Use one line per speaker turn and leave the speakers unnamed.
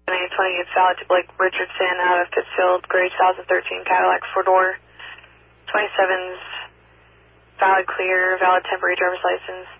28 valid to Blake Richardson out of Pittsfield, gray 2013 Cadillac 4-door. 27's valid clear, valid temporary driver's license.